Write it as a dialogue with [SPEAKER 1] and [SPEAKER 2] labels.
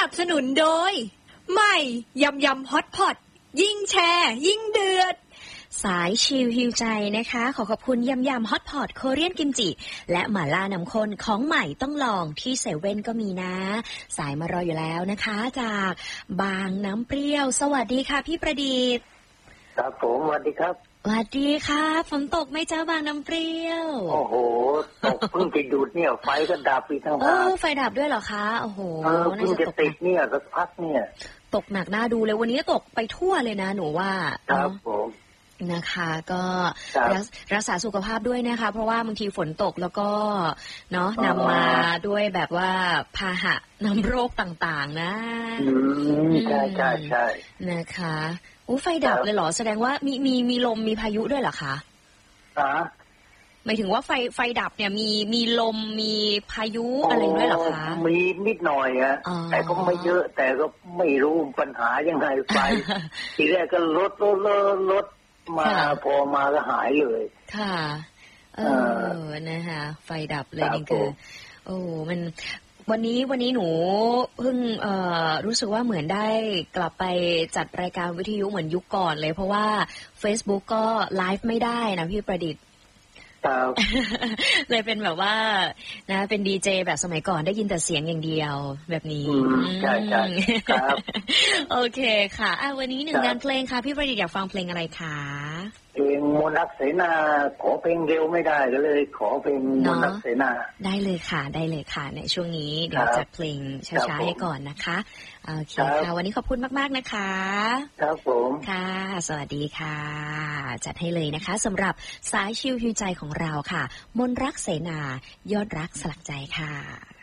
[SPEAKER 1] นับสนุนโดยใหม่ยำยำฮอตพอตยิ่งแชร์ยิ่งเดือดสายชิลฮิวใจนะคะขอบคุณยำยำฮอตพอตโคเรียนกิมจิและหม่าล่าน้ำข้นของใหม่ต้องลองที่เซเว่นก็มีนะสายมารออยู่แล้วนะคะจากบางน้ำเปรี้ยวสวัสดีค่ะพี่ประดิษฐ์
[SPEAKER 2] ครับผมสวัสดีครับ
[SPEAKER 1] สวัสดีค่ะฝนตกไหมจ้าบางน้ำเปรี้ยว
[SPEAKER 2] โอ้โหตกเพิ่งจะหยุดเนี่ยไฟก็ดับอีกทั้งหาก
[SPEAKER 1] ไฟดับด้วยเหรอคะโอ้โห
[SPEAKER 2] เพิ่งจะติดเนี่ยสักพักเนี่ย
[SPEAKER 1] ตกหนักน่าดูเลยวันนี้ตกไปทั่วเลยนะหนูว่า
[SPEAKER 2] ครับผม
[SPEAKER 1] นะคะก็รักษาสุขภาพด้วยนะคะเพราะว่าบางทีฝนตกแล้วก็เนาะนำมาด้วยแบบว่าพาหะนำโรคต่างๆนะ
[SPEAKER 2] ใช่ใช่ใช่
[SPEAKER 1] นะคะไฟดับเลยเหรอแสดงว่ามีลมมีพายุด้วยเหรอคะหมายถึงว่าไฟดับเนี่ยมีลมมีพายุอะไรด้วยเหรอคะ
[SPEAKER 2] มีนิดหน่อยอะแต่ก็ไม่เยอะแต่ก็ไม่รู้ปัญหายังไงไฟ ทีแรกก็ลดมาพอมาก็หายเลย
[SPEAKER 1] ค่ะนะคะไฟดับเลยนี่คือมันวันนี้หนูเพิ่งรู้สึกว่าเหมือนได้กลับไปจัดรายการวิทยุเหมือนยุคก่อนเลยเพราะว่า Facebook ก็ไลฟ์ไม่ได้นะพี่ประดิษฐ์เลยเป็นแบบว่านะเป็นดีเจแบบสมัยก่อนได้ยินแต่เสียงอย่างเดียวแบบนี้
[SPEAKER 2] ใช่ครับ
[SPEAKER 1] โอเคค่ะวันนี้หนึ่งงานเพลงค่ะพี่ประดิษฐ์อยากฟังเพลงอะไรคะ
[SPEAKER 2] เพลงมนต์รักเสนาขอเพลงเร็วไม่ได้ก็เลยขอเพลงมนต์รักเสนาได้เลย
[SPEAKER 1] ค่ะในช่วงนี้เดี๋ยวจัดเพลงช้าๆให้ก่อนนะคะโอเคค่ะวันนี้ขอบคุณมากๆนะคะ
[SPEAKER 2] ครับผม
[SPEAKER 1] ค่ะสวัสดีค่ะจัดให้เลยนะคะสำหรับสายชิลฮิวใจของเราค่ะมนต์รักเสนายอดรักสลักใจค่ะ